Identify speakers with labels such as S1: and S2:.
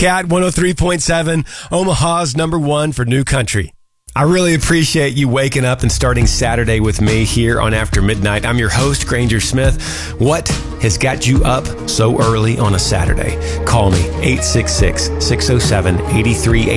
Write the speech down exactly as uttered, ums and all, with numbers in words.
S1: Cat one oh three point seven, Omaha's number one for new country. I really appreciate you waking up and starting Saturday with me here on After Midnight. I'm your host, Granger Smith. What has got you up so early on a Saturday? Call me, eight six six, six oh seven, eight three eight